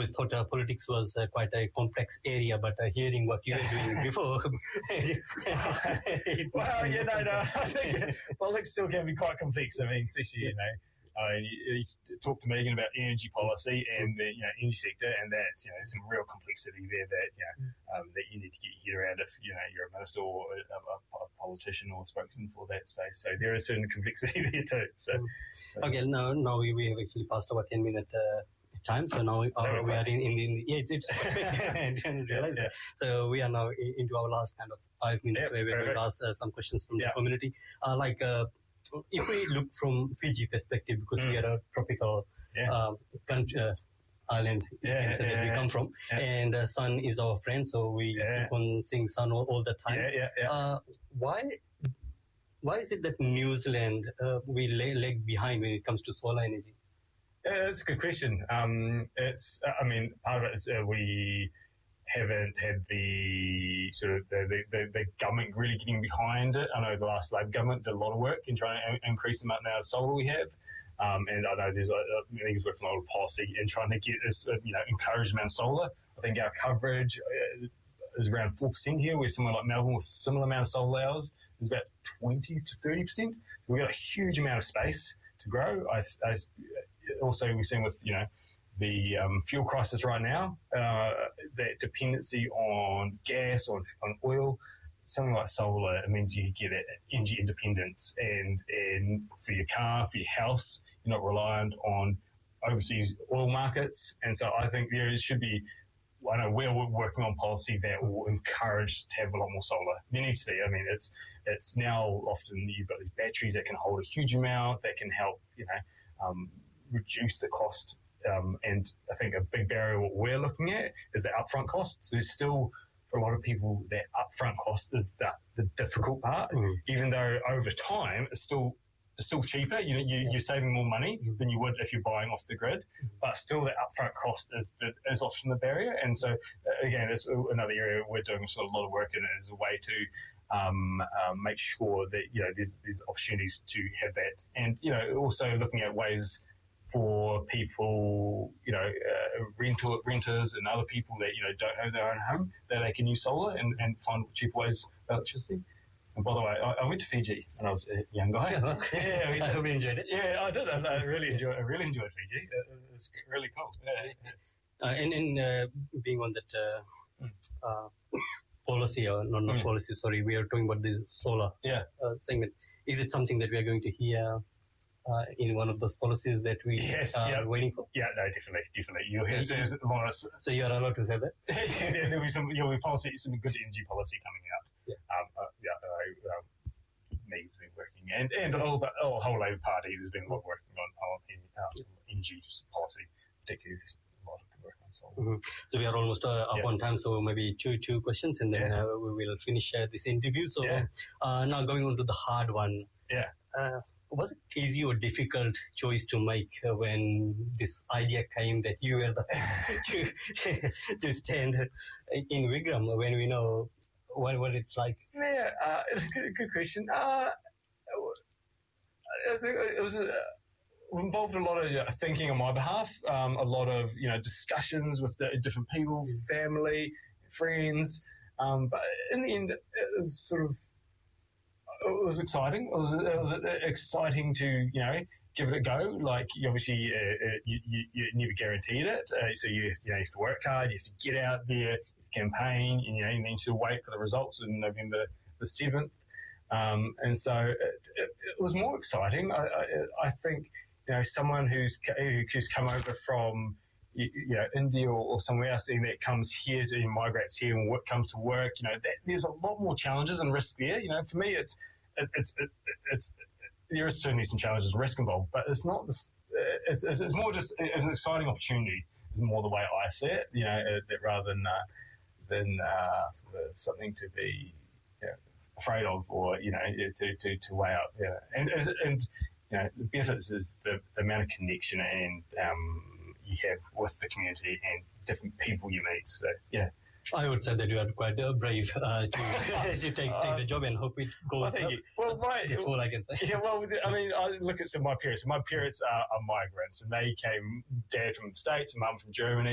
always thought politics was quite a complex area, but hearing what you were doing before... Well, no. I think politics still can be quite complex. I mean, especially, you talk to Megan about energy policy and the energy sector, and that's some real complexity there that that you need to get your head around if you're a minister or a politician or a spokesman for that space. So there is certain complexity there too. So okay, now we have actually passed our 10-minute time, so now we are in it's I didn't realize that. So we are now into our last kind of 5 minutes where we're going to ask some questions from the community, if we look from Fiji perspective, because we are a tropical country, island that we come from, and sun is our friend, so we keep on seeing sun all the time. Why is it that New Zealand we lag behind when it comes to solar energy? That's a good question. It's part of it is we haven't had the sort of the government really getting behind it. I know the last Labor government did a lot of work in trying to increase the amount of solar we have, and I know there's working on a lot of policy in trying to get this encourage amount of solar. I think our coverage is around 4% here, where somewhere like Melbourne with similar amount of solar hours is about 20 to 30%. We've got a huge amount of space to grow. Also, we're seeing with the fuel crisis right now, that dependency on gas, on oil, something like solar, it means you get energy independence, and for your car, for your house, you're not reliant on overseas oil markets. And so I think there should be, I know we're working on policy that will encourage to have a lot more solar. There needs to be. I mean, it's now often you've got these batteries that can hold a huge amount, that can help, reduce the cost. And I think a big barrier what we're looking at is the upfront cost. So there's still, for a lot of people, that upfront cost is the difficult part, even though over time it's still cheaper. You're saving more money than you would if you're buying off the grid, but still the upfront cost is often the barrier. And so again, it's another area we're doing a lot of work in it as a way to make sure that there's opportunities to have that, and also looking at ways for people, renters and other people that don't have their own home, that they can use solar and find cheaper ways of electricity. And by the way, I went to Fiji when I was a young guy. I hope you enjoyed it. Yeah, I did. I really enjoyed Fiji. It was really cool. And being on that policy, or not policy, sorry, we are talking about the solar segment. Is it something that we are going to hear in one of those policies that we are waiting for? Yeah, no, definitely. You'll hear a lot of... So you're allowed to say that? There'll be some policy, some good energy policy coming out. Megan's been working, and the whole Labor Party has been a lot working on energy policy, particularly a lot of work on solar. So we are almost up on time, so maybe two questions, and then we will finish this interview. So now going on to the hard one. Was it easy or difficult choice to make when this idea came that you were to stand in Wigram, when we know what it's like? Yeah, it's a good question. I think it was involved a lot of thinking on my behalf, a lot of discussions with different people, family, friends. But in the end, it was sort of. It was exciting. It was exciting to give it a go. Like obviously you never guaranteed it, so you have to work hard. You have to get out there, campaign, and then you still wait for the results in November the 7th. And so it was more exciting. I think someone who's come over from India or somewhere else, and that comes here to migrates here and comes to work, there's a lot more challenges and risk there. For me, it's there is certainly some challenges and risk involved, but it's not this. It's more just an exciting opportunity. Is more the way I see it. That rather than sort of something to be afraid of, or to weigh up. And the benefits is the amount of connection and you have with the community and different people you meet. So I would say that you are quite brave to take the job, and hope it goes. Well, right. That's all I can say. Yeah, well, I mean, I look at some of my parents. My parents are migrants, and they came, dad from the States, mum from Germany.